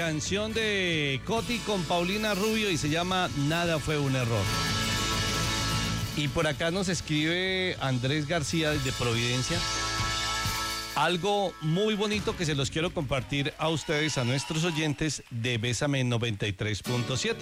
Canción de Coti con Paulina Rubio y se llama Nada fue un error. Y por acá nos escribe Andrés García de Providencia. Algo muy bonito que se los quiero compartir a ustedes, a nuestros oyentes de Bésame 93.7.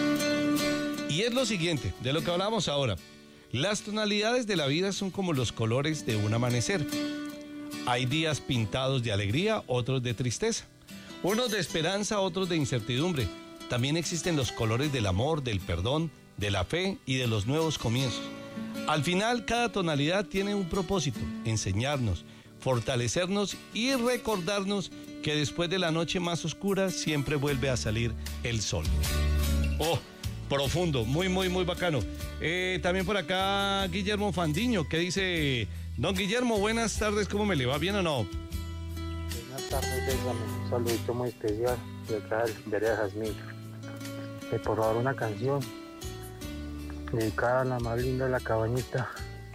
Y es lo siguiente, de lo que hablamos ahora. Las tonalidades de la vida son como los colores de un amanecer. Hay días pintados de alegría, otros de tristeza. Unos de esperanza, otros de incertidumbre. También existen los colores del amor, del perdón, de la fe y de los nuevos comienzos. Al final, cada tonalidad tiene un propósito: enseñarnos, fortalecernos y recordarnos que después de la noche más oscura siempre vuelve a salir el sol. Oh, profundo, muy bacano. También por acá Guillermo Fandiño, que dice: don Guillermo, buenas tardes, ¿cómo me le va? ¿Bien o no? Buenas tardes, déjame un saludito muy especial de acá del Vereda Jazmín. Por favor, una canción dedicada a la más linda de la cabañita.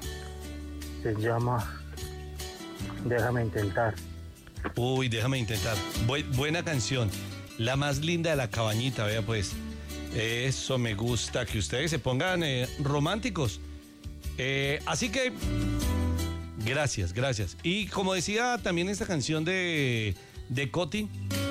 Se llama Déjame intentar. Uy, déjame intentar. Buena canción. La más linda de la cabañita, vea pues. Eso me gusta, que ustedes se pongan románticos. Así que, gracias. Y como decía también esta canción de Coti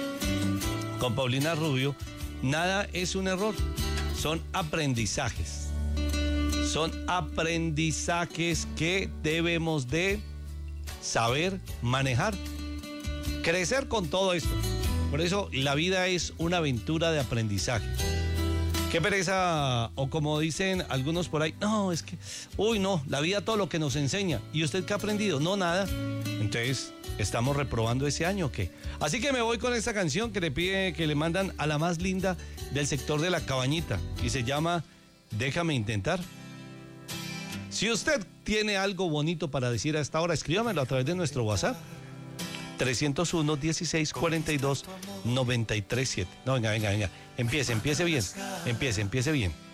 con Paulina Rubio, nada es un error. Son aprendizajes. Son aprendizajes que debemos de saber manejar. Crecer con todo esto. Por eso la vida es una aventura de aprendizaje. Qué pereza, o como dicen algunos por ahí, no, es que, no, la vida todo lo que nos enseña. ¿Y usted qué ha aprendido? No, nada. Entonces, ¿estamos reprobando ese año o qué? Así que me voy con esta canción que le pide, que le mandan a la más linda del sector de la cabañita, y se llama Déjame intentar. Si usted tiene algo bonito para decir a esta hora, escríbamelo a través de nuestro WhatsApp. 301-1642-937. No, venga. Empiece bien.